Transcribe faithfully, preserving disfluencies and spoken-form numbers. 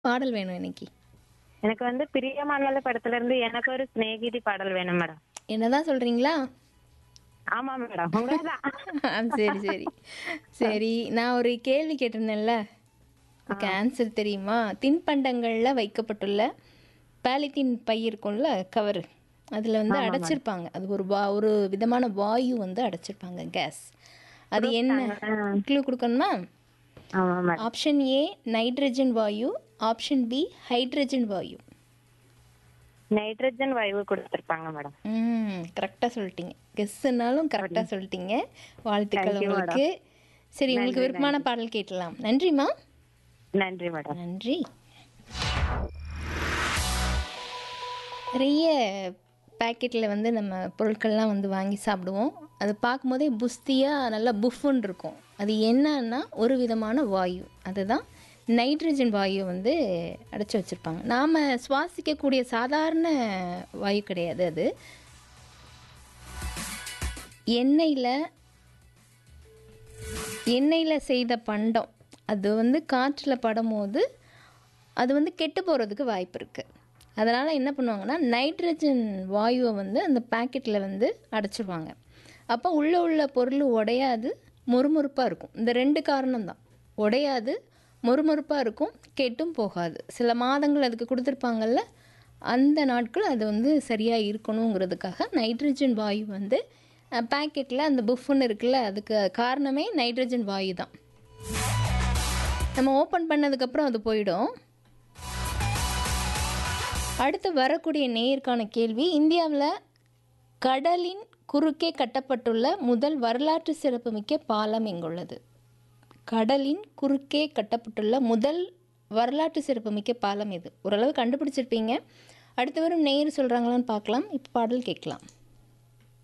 பாடல் வேணும் இன்னைக்கு? எனக்கு வந்து பிரியமானவள படத்துல இருந்து எனக்கு ஒரு சிநேகிதி பாடல் வேணும் மேடம். என்னதான் சொல்றீங்களா? ஆமா மேடம். உங்களதான். ஆ, சரி சரி சரி. நான் ஒரு கேள்வி கேட்டிருந்தேன்ல, அதுக்கு ஆன்சர் தெரியுமா? தின்பண்டங்கள்ல வைக்கப்பட்டுள்ள பாலித்தீன் பை இருக்கும்ல, கவர், அதில் வந்து ஆமா மேடம். அடைச்சிருப்பாங்க. அது ஒரு வா ஒரு விதமான வாயு வந்து அடைச்சிருப்பாங்க, கேஸ். அது என்ன? க்ளூ கொடுக்கணுமா? ஆமா madam. Option A nitrogen Vayu, option B hydrogen Vayu. Nitrogen வாயு கொடுத்திருப்பாங்க மேடம். ம் கரெக்டாக சொல்லிட்டீங்க. கெஸ்ஸுனாலும் கரெக்டாக சொல்லிட்டீங்க. வாழ்த்துக்கள் தேங்க்யூ மேடம். உங்களுக்கு. சரி, உங்களுக்கு நன்றி விருப்பமான நன்றி பாடல் கேட்கலாம். நன்றிம்மா. நன்றி மேடம். நன்றி. நிறைய பேக்கெட்டில் வந்து நம்ம பொருட்கள்லாம் வந்து வாங்கி சாப்பிடுவோம். அது பார்க்கும்போதே புஸ்தியாக நல்லா புஃப்னு இருக்கும். அது என்னன்னா ஒரு விதமான வாயு, அதுதான் நைட்ரஜன் வாயு வந்து அடைச்சி வச்சுருப்பாங்க. நாம் சுவாசிக்கக்கூடிய சாதாரண வாயு கிடையாது அது. எண்ணெயில் எண்ணெயில் செய்த பண்டம் அது வந்து காற்றில் படும்போது அது வந்து கெட்டு போகிறதுக்கு வாய்ப்பு இருக்குது. அதனால் என்ன பண்ணுவாங்கன்னா, நைட்ரஜன் வாயுவை வந்து அந்த பேக்கெட்டில் வந்து அடைச்சிருவாங்க. அப்போ உள்ளே உள்ள பொருள் உடையாது, மொறுமொறுப்பாக இருக்கும். இந்த ரெண்டு காரணம் தான். உடையாது, மொறுமொறுப்பாக இருக்கும், கெட்டும் போகாது. சில மாதங்கள் அதுக்கு கொடுத்துருப்பாங்கல்ல, அந்த நாட்கள் அது வந்து சரியாக இருக்கணுங்கிறதுக்காக நைட்ரஜன் வாயு வந்து பேக்கெட்டில் அந்த புஃப்னு இருக்குல்ல, அதுக்கு காரணமே நைட்ரஜன் வாயு தான். நம்ம ஓப்பன் பண்ணதுக்கப்புறம் அது போயிடும். அடுத்து வரக்கூடிய நேயருக்கான கேள்வி, இந்தியாவில் கடலின் குறுக்கே கட்டப்பட்டுள்ள முதல் வரலாற்று சிறப்புமிக்க பாலம் எங்குள்ளது? கடலின் குறுக்கே கட்டப்பட்டுள்ள முதல் வரலாற்று சிறப்புமிக்க பாலம் எது? ஓரளவு கண்டுபிடிச்சிருப்பீங்க. அடுத்து வரும் நேயர் சொல்கிறாங்களான்னு பார்க்கலாம். இப்போ பாடல் கேட்கலாம்.